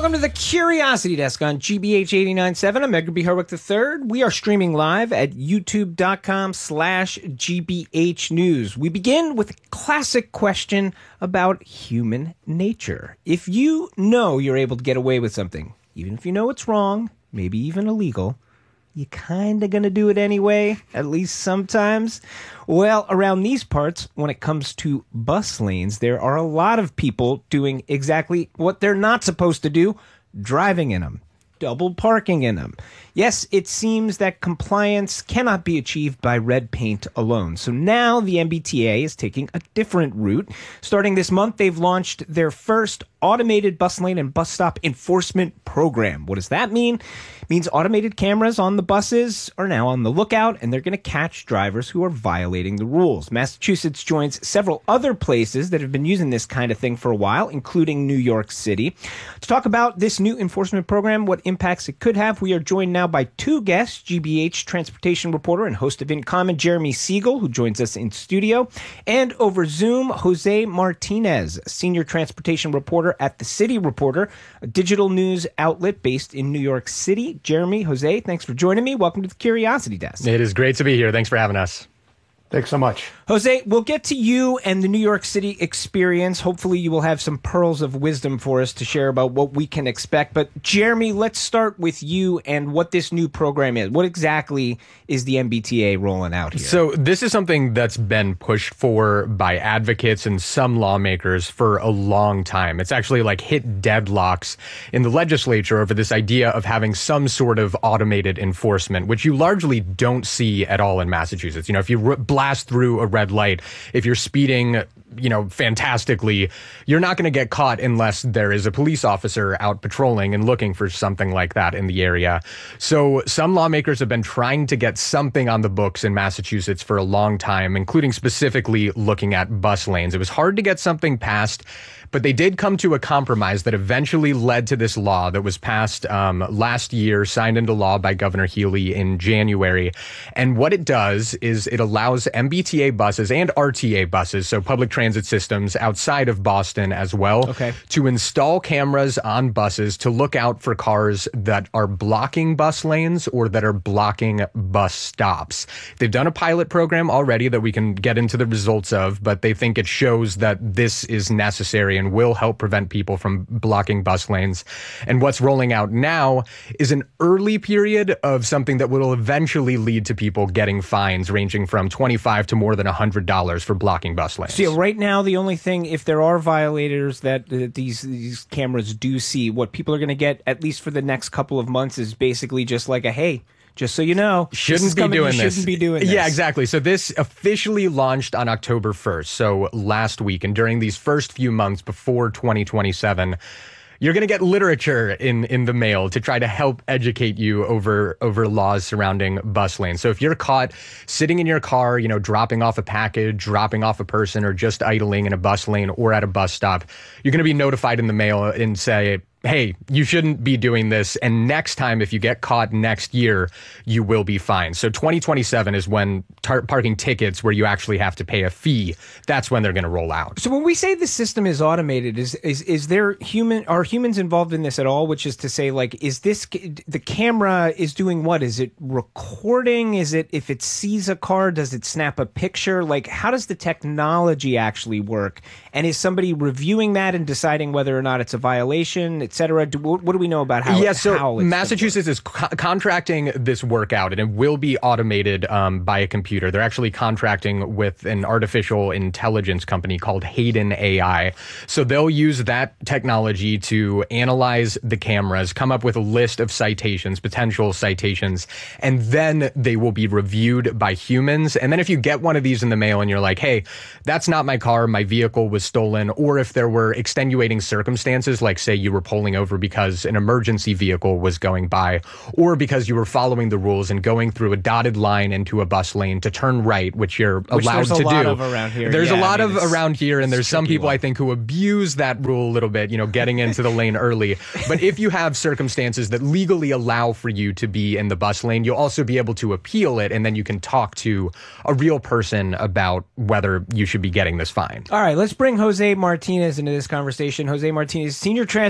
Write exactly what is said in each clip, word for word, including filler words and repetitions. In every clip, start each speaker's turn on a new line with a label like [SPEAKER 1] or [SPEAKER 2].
[SPEAKER 1] welcome to the Curiosity Desk on G B H eighty-nine point seven. I'm Edgar B. Herwick the third. We are streaming live at youtube.com slash GBH News. We begin with a classic question about human nature. If you know you're able to get away with something, even if you know it's wrong, maybe even illegal, you kind of going to do it anyway, at least sometimes? Well, around these parts, when it comes to bus lanes, there are a lot of people doing exactly what they're not supposed to do, driving in them, double parking in them. Yes, it seems that compliance cannot be achieved by red paint alone. So now the M B T A is taking a different route. Starting this month, they've launched their first automated bus lane and bus stop enforcement program. What does that mean? It means automated cameras on the buses are now on the lookout, and they're going to catch drivers who are violating the rules. Massachusetts joins several other places that have been using this kind of thing for a while, including New York City. To talk about this new enforcement program, what impacts it could have, we are joined now by two guests, G B H transportation reporter and host of In Common, Jeremy Siegel, who joins us in studio, and over Zoom, Jose Martinez, senior transportation reporter at The City Reporter, a digital news outlet based in New York City. Jeremy, Jose, thanks for joining me. Welcome to the Curiosity Desk.
[SPEAKER 2] It is great to be here. Thanks for having us.
[SPEAKER 3] Thanks so much.
[SPEAKER 1] Jose, we'll get to you and the New York City experience. Hopefully you will have some pearls of wisdom for us to share about what we can expect. But Jeremy, let's start with you and what this new program is. What exactly is the M B T A rolling out here?
[SPEAKER 2] So this is something that's been pushed for by advocates and some lawmakers for a long time. It's actually like hit deadlocks in the legislature over this idea of having some sort of automated enforcement, which you largely don't see at all in Massachusetts. You know, if you re- blast through a red light, if you're speeding, you know, fantastically, you're not going to get caught unless there is a police officer out patrolling and looking for something like that in the area. So some lawmakers have been trying to get something on the books in Massachusetts for a long time, including specifically looking at bus lanes. It was hard to get something passed, but they did come to a compromise that eventually led to this law that was passed um, last year, signed into law by Governor Healy in January. And what it does is it allows M B T A buses and R T A buses, so public transit systems outside of Boston as well,
[SPEAKER 1] okay,
[SPEAKER 2] to install cameras on buses to look out for cars that are blocking bus lanes or that are blocking bus stops. They've done a pilot program already that we can get into the results of, but they think it shows that this is necessary and will help prevent people from blocking bus lanes. And what's rolling out now is an early period of something that will eventually lead to people getting fines ranging from twenty-five to more than one hundred dollars for blocking bus lanes.
[SPEAKER 1] So yeah, right now, the only thing, if there are violators that uh, these these cameras do see, what people are going to get, at least for the next couple of months, is basically just like a, hey, just so you know,
[SPEAKER 2] shouldn't be doing this.
[SPEAKER 1] Shouldn't be doing this.
[SPEAKER 2] Yeah, exactly. So this officially launched on October first, so last week. And during these first few months before twenty twenty-seven, you're going to get literature in, in the mail to try to help educate you over over laws surrounding bus lanes. So if you're caught sitting in your car, you know, dropping off a package, dropping off a person, or just idling in a bus lane or at a bus stop, you're going to be notified in the mail and say, hey, you shouldn't be doing this. And next time, if you get caught next year, you will be fined. So twenty twenty-seven is when tar- parking tickets where you actually have to pay a fee, that's when they're going to roll out.
[SPEAKER 1] So when we say the system is automated, is is is there human, are humans involved in this at all? Which is to say, like, is this, the camera is doing what? Is it recording? Is it, if it sees a car, does it snap a picture? Like, how does the technology actually work? And is somebody reviewing that and deciding whether or not it's a violation, et cetera? Do, what, what do we know about how?
[SPEAKER 2] Yeah, so
[SPEAKER 1] how it's
[SPEAKER 2] Massachusetts is co- contracting this work out, and it will be automated um, by a computer. They're actually contracting with an artificial intelligence company called Hayden A I. So they'll use that technology to analyze the cameras, come up with a list of citations, potential citations, and then they will be reviewed by humans. And then if you get one of these in the mail and you're like, hey, that's not my car, my vehicle was stolen, or if there were extenuating circumstances, like say you were pulling over because an emergency vehicle was going by, or because you were following the rules and going through a dotted line into a bus lane to turn right, which you're
[SPEAKER 1] which
[SPEAKER 2] allowed
[SPEAKER 1] there's
[SPEAKER 2] to
[SPEAKER 1] a lot
[SPEAKER 2] do.
[SPEAKER 1] Of around here.
[SPEAKER 2] There's
[SPEAKER 1] yeah,
[SPEAKER 2] a lot
[SPEAKER 1] I mean,
[SPEAKER 2] of around here, and there's some people
[SPEAKER 1] one.
[SPEAKER 2] I think who abuse that rule a little bit, you know, getting into the lane early. But if you have circumstances that legally allow for you to be in the bus lane, you'll also be able to appeal it, and then you can talk to a real person about whether you should be getting this fine.
[SPEAKER 1] All right, let's bring Jose Martinez into this conversation. Jose Martinez, senior transportation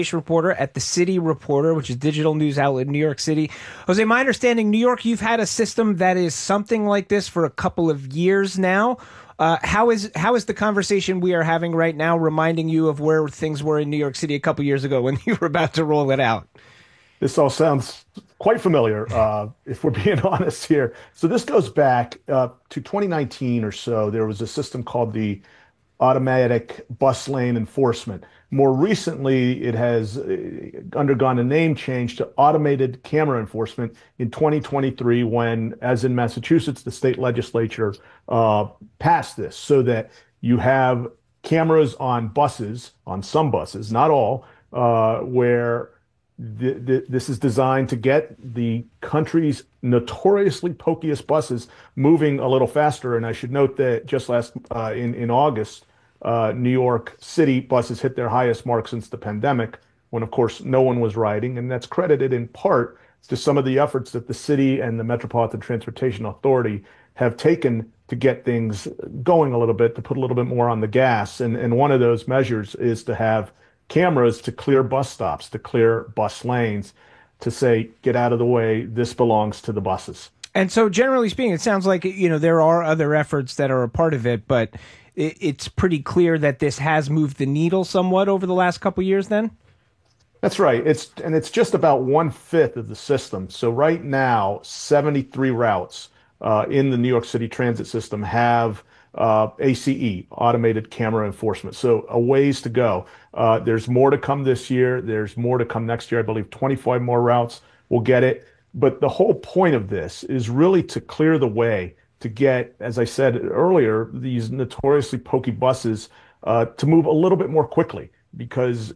[SPEAKER 1] transportation reporter at the City Reporter, which is a digital news outlet in New York City. Jose, my understanding, New York, you've had a system that is something like this for a couple of years now. Uh, how is how is the conversation we are having right now reminding you of where things were in New York City a couple years ago when you were about to roll it out?
[SPEAKER 3] This all sounds quite familiar, uh, if we're being honest here. So this goes back uh, to twenty nineteen or so. There was a system called the automatic bus lane enforcement. More recently, it has undergone a name change to automated camera enforcement in twenty twenty-three when, as in Massachusetts, the state legislature uh, passed this so that you have cameras on buses, on some buses, not all, uh, where the, the, this is designed to get the country's notoriously pokiest buses moving a little faster. And I should note that just last uh, in, in August, Uh, New York City buses hit their highest mark since the pandemic, when, of course, no one was riding. And that's credited in part to some of the efforts that the city and the Metropolitan Transportation Authority have taken to get things going a little bit, to put a little bit more on the gas. And, and one of those measures is to have cameras to clear bus stops, to clear bus lanes, to say, get out of the way, this belongs to the buses.
[SPEAKER 1] And so, generally speaking, it sounds like, you know, there are other efforts that are a part of it, but it's pretty clear that this has moved the needle somewhat over the last couple of years then?
[SPEAKER 3] That's right. It's and it's just about one fifth of the system. So right now, seventy-three routes uh, in the New York City transit system have uh, A C E, automated camera enforcement. So a ways to go. Uh, there's more to come this year. There's more to come next year. I believe twenty-five more routes will get it. But the whole point of this is really to clear the way to get, as I said earlier, these notoriously pokey buses uh, to move a little bit more quickly, because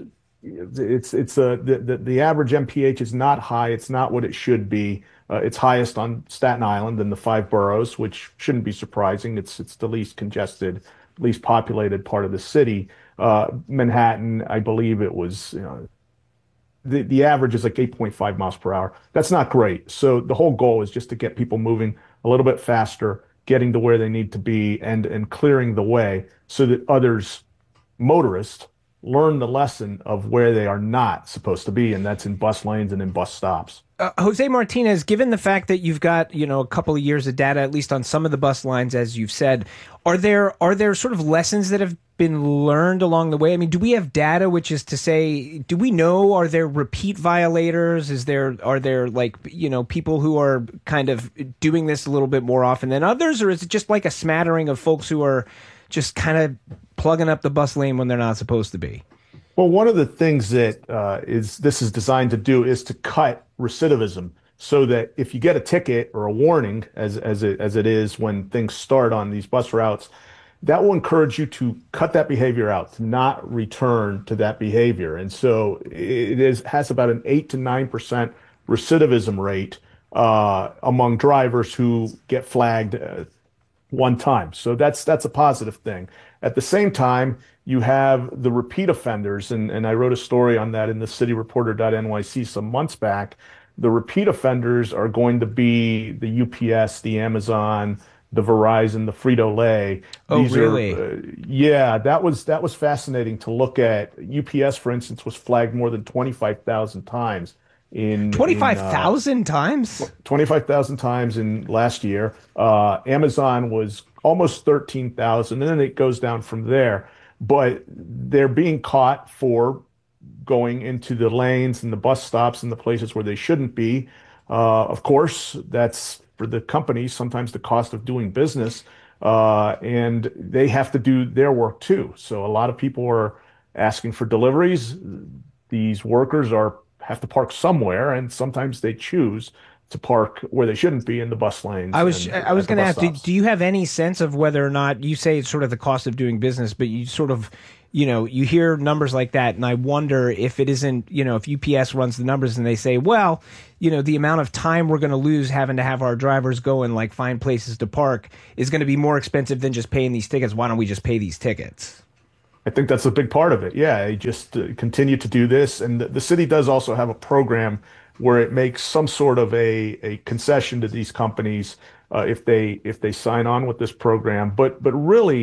[SPEAKER 3] it's it's a the, the the average M P H is not high. It's not what it should be. Uh, it's highest on Staten Island and the five boroughs, which shouldn't be surprising. It's it's the least congested, least populated part of the city. Uh, Manhattan, I believe it was, you know, the the average is like eight point five miles per hour. That's not great. So the whole goal is just to get people moving a little bit faster, getting to where they need to be, and and clearing the way so that others, motorists, learn the lesson of where they are not supposed to be, and that's in bus lanes and in bus stops.
[SPEAKER 1] Uh, Jose Martinez, given the fact that you've got, you know, a couple of years of data, at least on some of the bus lines, as you've said, are there are there sort of lessons that have been learned along the way? I mean, do we have data, which is to say, do we know, are there repeat violators? Is there, are there like, you know, people who are kind of doing this a little bit more often than others? Or is it just like a smattering of folks who are just kind of plugging up the bus lane when they're not supposed to be?
[SPEAKER 3] Well, one of the things that uh, is this is designed to do is to cut recidivism, so that if you get a ticket or a warning, as as it as it is when things start on these bus routes, that will encourage you to cut that behavior out, to not return to that behavior. And so it is has about an eight to nine percent recidivism rate uh, among drivers who get flagged uh, one time. So that's that's a positive thing. At the same time, you have the repeat offenders, and, and I wrote a story on that in the city reporter dot N Y C some months back. The repeat offenders are going to be the U P S, the Amazon, the Verizon, the Frito-Lay.
[SPEAKER 1] Oh,
[SPEAKER 3] These
[SPEAKER 1] really?
[SPEAKER 3] Are, uh, yeah, that was that was fascinating to look at. U P S, for instance, was flagged more than twenty-five thousand times. In
[SPEAKER 1] twenty-five thousand uh, times?
[SPEAKER 3] twenty-five thousand times in last year. Uh, Amazon was almost thirteen thousand, and then it goes down from there. But they're being caught for going into the lanes and the bus stops and the places where they shouldn't be. Uh, of course, that's for the companies, sometimes the cost of doing business, uh, and they have to do their work too. So a lot of people are asking for deliveries. These workers are have to park somewhere, and sometimes they choose to park where they shouldn't be in the bus lanes.
[SPEAKER 1] I was
[SPEAKER 3] and
[SPEAKER 1] I was going to ask, do,
[SPEAKER 3] stops.
[SPEAKER 1] do you have any sense of whether or not, you say it's sort of the cost of doing business, but you sort of, you know, you hear numbers like that, and I wonder if it isn't, you know, if U P S runs the numbers and they say, well, you know, the amount of time we're going to lose having to have our drivers go and like find places to park is going to be more expensive than just paying these tickets. Why don't we just pay these tickets?
[SPEAKER 3] I think that's a big part of it. Yeah, they just uh, continue to do this. And the, the city does also have a program where it makes some sort of a, a concession to these companies uh, if they if they sign on with this program. But but really,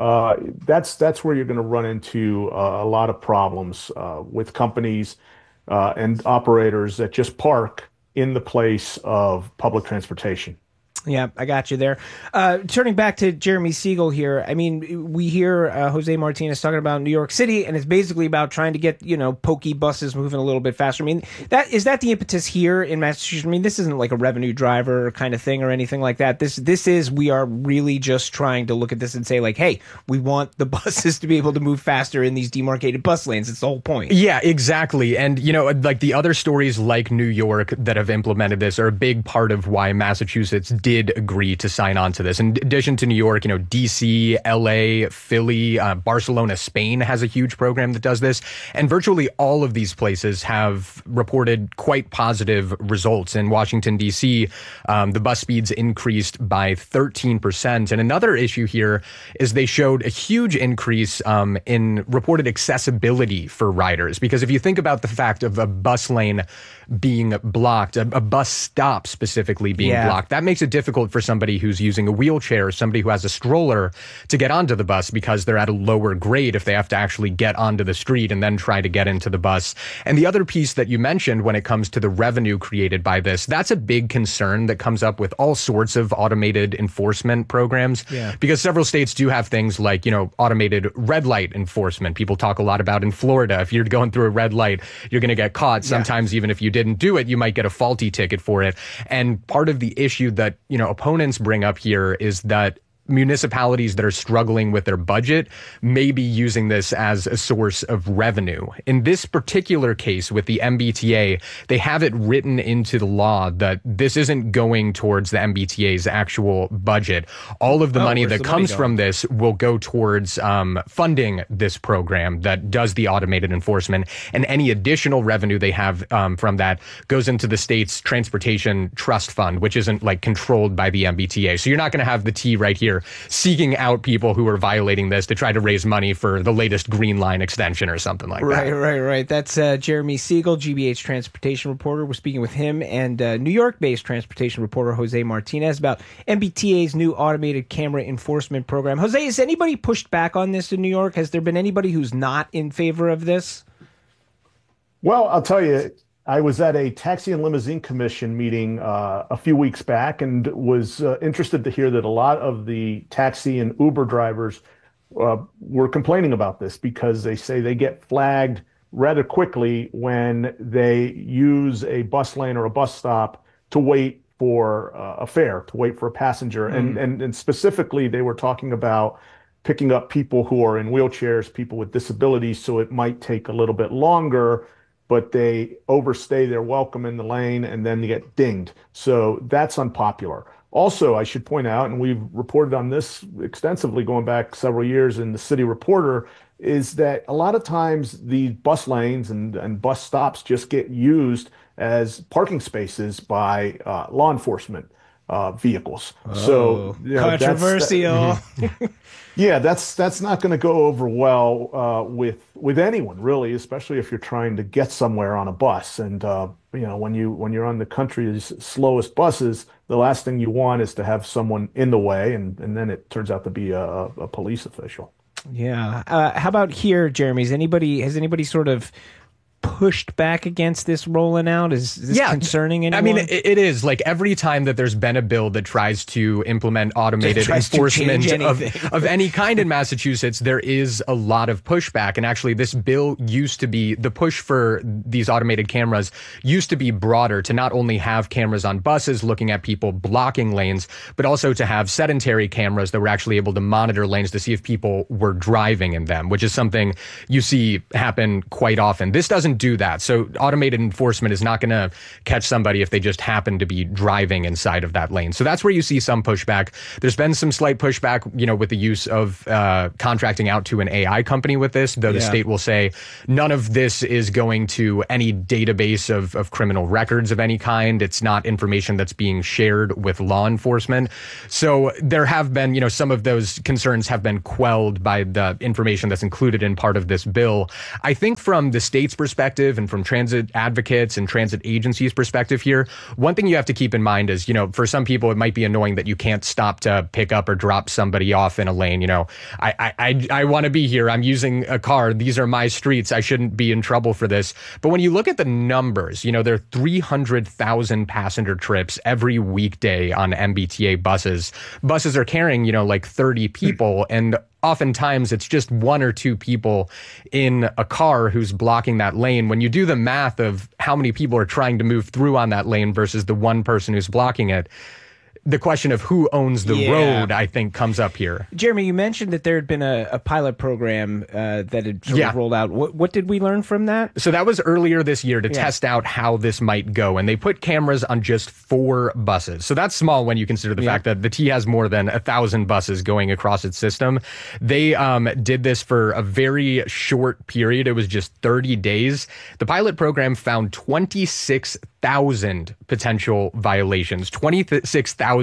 [SPEAKER 3] uh, that's that's where you're going to run into uh, a lot of problems uh, with companies uh, and operators that just park in the place of public transportation.
[SPEAKER 1] Yeah, I got you there. Uh, turning back to Jeremy Siegel here, I mean, we hear uh, Jose Martinez talking about New York City, and it's basically about trying to get, you know, pokey buses moving a little bit faster. I mean, that is that the impetus here in Massachusetts? I mean, this isn't like a revenue driver kind of thing or anything like that. This this is, we are really just trying to look at this and say, like, hey, we want the buses to be able to move faster in these demarcated bus lanes. It's the whole point.
[SPEAKER 2] Yeah, exactly. And, you know, like the other stories like New York that have implemented this are a big part of why Massachusetts did did agree to sign on to this. In addition to New York, you know, D C, L A, Philly, uh, Barcelona, Spain has a huge program that does this. And virtually all of these places have reported quite positive results. In Washington, D C, um, the bus speeds increased by thirteen percent. And another issue here is they showed a huge increase um, in reported accessibility for riders. Because if you think about the fact of a bus lane being blocked, a, a bus stop specifically being yeah. blocked, that makes it difficult for somebody who's using a wheelchair or somebody who has a stroller to get onto the bus because they're at a lower grade if they have to actually get onto the street and then try to get into the bus. And the other piece that you mentioned when it comes to the revenue created by this, that's a big concern that comes up with all sorts of automated enforcement programs.
[SPEAKER 1] Yeah.
[SPEAKER 2] Because several states do have things like, you know, automated red light enforcement. People talk a lot about in Florida. If you're going through a red light, you're going to get caught. Sometimes yeah. even if you didn't do it, you might get a faulty ticket for it. And part of the issue that, you know, opponents bring up here is that municipalities that are struggling with their budget may be using this as a source of revenue. In this particular case with the M B T A, they have it written into the law that this isn't going towards the M B T A's actual budget. All of the
[SPEAKER 1] oh,
[SPEAKER 2] money that comes
[SPEAKER 1] money
[SPEAKER 2] from this will go towards um, funding this program that does the automated enforcement, and any additional revenue they have um, from that goes into the state's transportation trust fund, which isn't like controlled by the M B T A. So you're not going to have the T right here seeking out people who are violating this to try to raise money for the latest Green Line extension or something like
[SPEAKER 1] right,
[SPEAKER 2] that.
[SPEAKER 1] Right, right, right. That's uh, Jeremy Siegel, G B H transportation reporter. We're speaking with him and uh, New York-based transportation reporter Jose Martinez about M B T A's new automated camera enforcement program. Jose, has anybody pushed back on this in New York? Has there been anybody who's not in favor of this?
[SPEAKER 3] Well, I'll tell you, I was at a Taxi and Limousine Commission meeting uh, a few weeks back and was uh, interested to hear that a lot of the taxi and Uber drivers uh, were complaining about this because they say they get flagged rather quickly when they use a bus lane or a bus stop to wait for uh, a fare, to wait for a passenger. Mm. And, and, and specifically, they were talking about picking up people who are in wheelchairs, people with disabilities, so it might take a little bit longer, but they overstay their welcome in the lane and then they get dinged. So that's unpopular. Also, I should point out, and we've reported on this extensively going back several years in the City Reporter, is that a lot of times the bus lanes and, and bus stops just get used as parking spaces by uh, law enforcement uh, vehicles.
[SPEAKER 1] Oh,
[SPEAKER 3] so you know,
[SPEAKER 1] controversial.
[SPEAKER 3] That's, that, yeah, that's that's not going to go over well uh, with with anyone really, especially if you're trying to get somewhere on a bus. And uh, you know, when you when you're on the country's slowest buses, the last thing you want is to have someone in the way, and and then it turns out to be a, a police official.
[SPEAKER 1] Yeah. Uh, how about here, Jeremy? Is anybody has anybody sort of pushed back against this rolling out? Is this
[SPEAKER 2] yeah,
[SPEAKER 1] concerning anyone?
[SPEAKER 2] I mean, it, it is. Like, every time that there's been a bill that tries to implement automated enforcement of, of any kind in Massachusetts, there is a lot of pushback. And actually, this bill used to be, the push for these automated cameras used to be broader, to not only have cameras on buses looking at people blocking lanes, but also to have sedentary cameras that were actually able to monitor lanes to see if people were driving in them, which is something you see happen quite often. This doesn't do that. So automated enforcement is not going to catch somebody if they just happen to be driving inside of that lane. So that's where you see some pushback. There's been some slight pushback, you know, with the use of uh, contracting out to an A I company with this, though yeah. the state will say none of this is going to any database of, of criminal records of any kind. It's not information that's being shared with law enforcement. So there have been, you know, some of those concerns have been quelled by the information that's included in part of this bill. I think from the state's perspective, perspective and from transit advocates and transit agencies perspective here, one thing you have to keep in mind is, you know, for some people, it might be annoying that you can't stop to pick up or drop somebody off in a lane. You know, I, I, I, I want to be here. I'm using a car. These are my streets. I shouldn't be in trouble for this. But when you look at the numbers, you know, there are three hundred thousand passenger trips every weekday on M B T A buses. Buses are carrying, you know, like thirty people, and oftentimes it's just one or two people in a car who's blocking that lane. When you do the math of how many people are trying to move through on that lane versus the one person who's blocking it, the question of who owns the
[SPEAKER 1] yeah.
[SPEAKER 2] road, I think, comes up here.
[SPEAKER 1] Jeremy, you mentioned that there had been a, a pilot program uh, that had sort
[SPEAKER 2] yeah.
[SPEAKER 1] of rolled out. What, what did we learn from that?
[SPEAKER 2] So that was earlier this year to
[SPEAKER 1] yeah.
[SPEAKER 2] test out how this might go. And they put cameras on just four buses. So that's small when you consider the yeah. fact that the T has more than a thousand buses going across its system. They um, did this for a very short period. It was just thirty days. The pilot program found twenty-six thousand potential violations, twenty-six thousand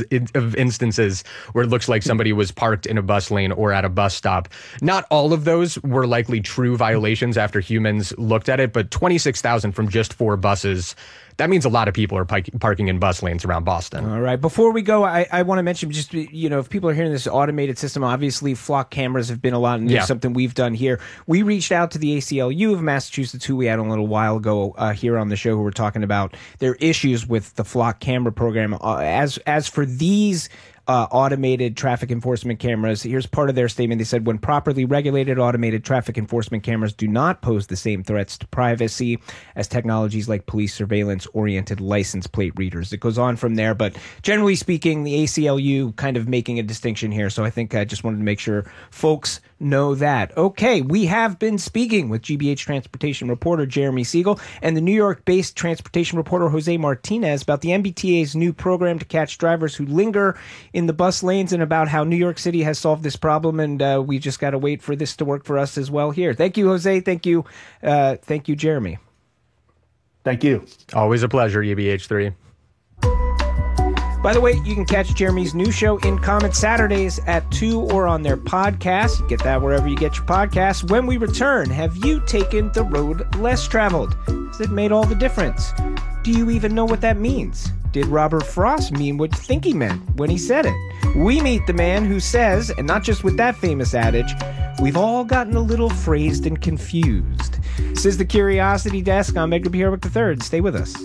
[SPEAKER 2] of instances where it looks like somebody was parked in a bus lane or at a bus stop. Not all of those were likely true violations after humans looked at it, but twenty-six thousand from just four buses. That means a lot of people are pi- parking in bus lanes around Boston.
[SPEAKER 1] All right. Before we go, I, I want to mention just, you know, if people are hearing this automated system, obviously flock cameras have been a lot, and
[SPEAKER 2] yeah.
[SPEAKER 1] it's something we've done here. We reached out to the A C L U of Massachusetts, who we had a little while ago uh, here on the show, who were talking about their issues with the flock camera program. Uh, as as for these Uh, automated traffic enforcement cameras, here's part of their statement. They said, when properly regulated, automated traffic enforcement cameras do not pose the same threats to privacy as technologies like police surveillance-oriented license plate readers. It goes on from there, but generally speaking, the A C L U kind of making a distinction here, so I think I just wanted to make sure folks know that. Okay, we have been speaking with G B H transportation reporter Jeremy Siegel and the New York-based transportation reporter Jose Martinez about the M B T A's new program to catch drivers who linger in the bus lanes, and about how New York City has solved this problem, and uh, we just got to wait for this to work for us as well here. Thank you, Jose. Thank you. Uh, thank you, Jeremy.
[SPEAKER 3] Thank you.
[SPEAKER 2] Always a pleasure, E B H three.
[SPEAKER 1] By the way, you can catch Jeremy's new show, In Common, Saturdays at two or on their podcast. You get that wherever you get your podcasts. When we return, have you taken the road less traveled? Has it made all the difference? Do you even know what that means? Did Robert Frost mean what you think he meant when he said it? We meet the man who says, and not just with that famous adage, we've all gotten a little phrased and confused. This is the Curiosity Desk. I'm Edgar B. Herwick the third. Stay with us.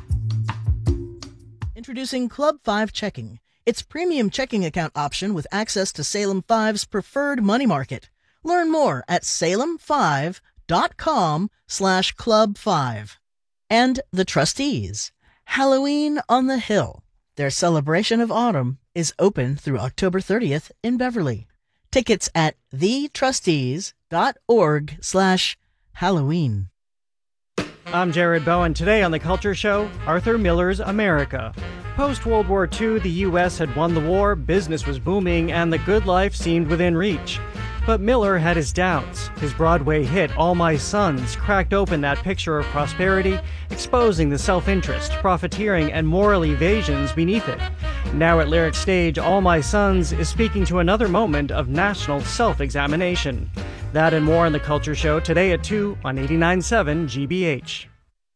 [SPEAKER 4] Introducing Club five Checking. It's premium checking account option with access to Salem five's preferred money market. Learn more at salem five dot com slash club five. And The Trustees. Halloween on the Hill. Their celebration of autumn is open through October thirtieth in Beverly. Tickets at the trustees dot org slash Halloween.
[SPEAKER 5] I'm Jared Bowen. Today on The Culture Show, Arthur Miller's America. Post-World War Two, the U S had won the war, business was booming, and the good life seemed within reach. But Miller had his doubts. His Broadway hit, All My Sons, cracked open that picture of prosperity, exposing the self-interest, profiteering, and moral evasions beneath it. Now at Lyric Stage, All My Sons is speaking to another moment of national self-examination. That and more on The Culture Show today at two on eighty-nine point seven G B H.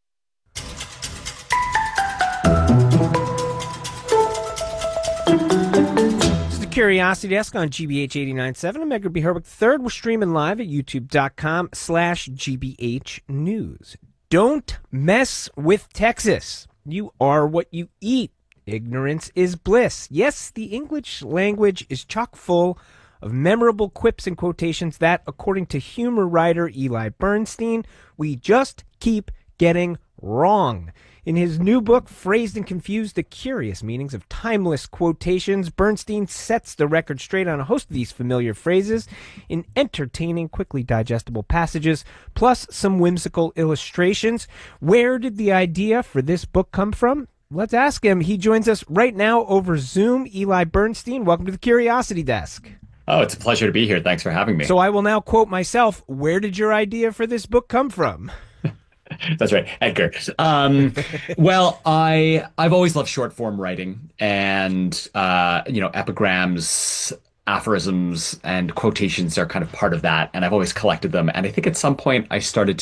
[SPEAKER 1] Curiosity Desk on G B H eighty-nine point seven. I'm Edgar B. Herwick the third. We're streaming live at youtube.com slash GBH News. Don't mess with Texas. You are what you eat. Ignorance is bliss. Yes, the English language is chock full of memorable quips and quotations that, according to humor writer Eli Bernstein, we just keep getting wrong. In his new book, Phrased and Confused, The Curious Meanings of Timeless Quotations, Bernstein sets the record straight on a host of these familiar phrases in entertaining, quickly digestible passages, plus some whimsical illustrations. Where did the idea for this book come from? Let's ask him. He joins us right now over Zoom. Eli Bernstein, welcome to the Curiosity Desk.
[SPEAKER 6] Oh, it's a pleasure to be here. Thanks for having me.
[SPEAKER 1] So I will now quote myself. Where did your idea for this book come from?
[SPEAKER 6] That's right, Edgar. Um, well, I I've always loved short form writing, and uh, you know, epigrams, aphorisms, and quotations are kind of part of that. And I've always collected them. And I think at some point I started